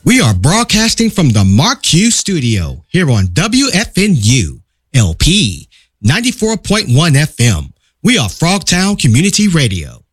We are broadcasting from the Mark Q Studio here on WFNU LP 94.1 FM. We are Frogtown Community Radio.